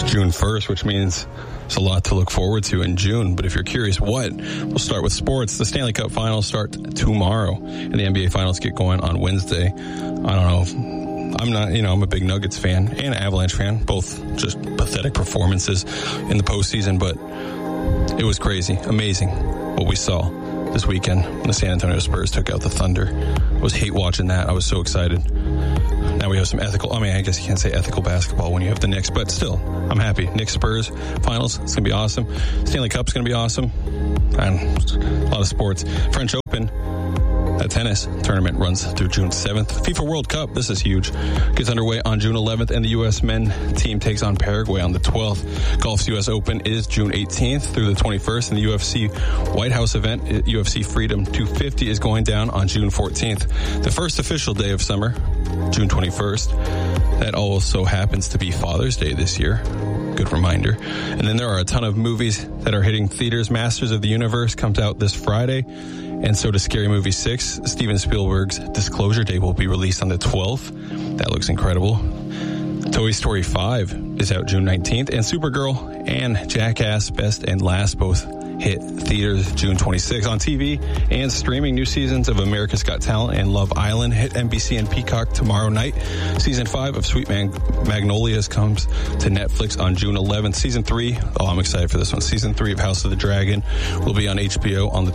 June 1st, which means there's a lot to look forward to in June. But if you're curious what, we'll start with sports. The Stanley Cup Finals start tomorrow, and the NBA Finals get going on Wednesday. I don't know. I'm a big Nuggets fan and Avalanche fan, both just pathetic performances in the postseason, but it was crazy, amazing what we saw this weekend when the San Antonio Spurs took out the Thunder. I was hate watching that. I was so excited. Now we have some I guess you can't say ethical basketball when you have the Knicks, but still, I'm happy. Knicks Spurs Finals, it's going to be awesome. Stanley Cup's going to be awesome. And a lot of sports. French Open, a tennis tournament runs through June 7th. FIFA World Cup, this is huge, gets underway on June 11th, and the U.S. men team takes on Paraguay on the 12th. Golf's U.S. Open is June 18th through the 21st, and the UFC White House event, UFC Freedom 250, is going down on June 14th. The first official day of summer, June 21st. That also happens to be Father's Day this year. Good reminder. And then there are a ton of movies that are hitting theaters. Masters of the Universe comes out this Friday, and so does Scary Movie 6. Steven Spielberg's Disclosure Day will be released on the 12th. That looks incredible. Toy Story 5 is out June 19th, and Supergirl and Jackass Best and Last both hit theaters June 26th. On TV and streaming, new seasons of America's Got Talent and Love Island hit NBC and Peacock tomorrow night. Season 5 of Sweet Magnolias comes to Netflix on June 11th. Season 3, I'm excited for this one. Season 3 of House of the Dragon will be on HBO on the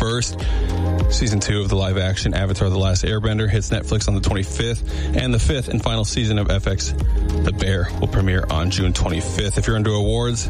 21st. Season 2 of the live-action Avatar The Last Airbender hits Netflix on the 25th. And the 5th and final season of FX The Bear will premiere on June 25th. If you're into awards,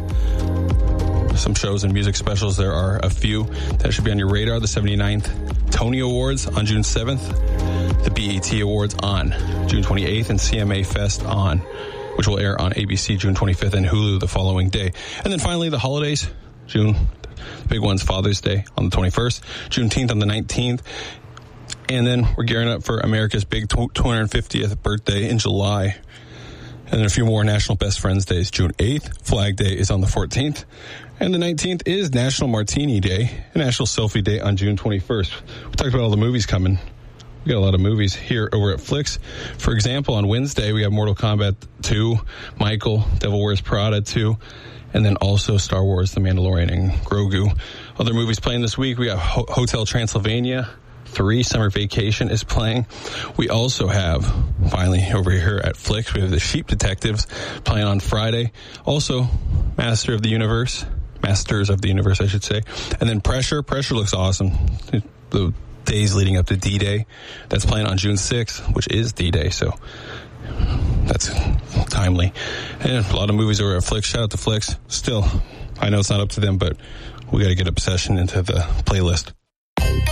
some shows and music specials, there are a few that should be on your radar. The 79th Tony Awards on June 7th, the BET Awards on June 28th, and CMA Fest which will air on ABC June 25th and Hulu the following day. And then finally, the holidays, the big one's Father's Day on the 21st, Juneteenth on the 19th, and then we're gearing up for America's big 250th birthday in July. And then a few more National Best Friends Days. June 8th, Flag Day is on the 14th. And the 19th is National Martini Day, and National Selfie Day on June 21st. We talked about all the movies coming. We got a lot of movies here over at Flix. For example, on Wednesday, we have Mortal Kombat 2, Michael, Devil Wears Prada 2, and then also Star Wars, The Mandalorian, and Grogu. Other movies playing this week, we got Hotel Transylvania 3, Summer Vacation is playing. We also have, finally, over here at Flix, we have The Sheep Detectives playing on Friday. Also, Masters of the Universe, I should say. And then Pressure looks awesome. The days leading up to D-Day. That's playing on June 6th, which is D-Day, so that's timely. And a lot of movies over at Flix. Shout out to Flix. Still, I know it's not up to them, but we got to get Obsession into the playlist.